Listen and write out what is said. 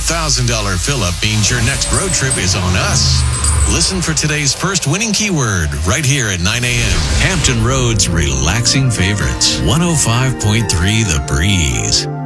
$1,000 fill-up means your next road trip is on us. Listen for today's first winning keyword right here at 9 a.m. Hampton Roads relaxing favorites. 105.3 The Breeze.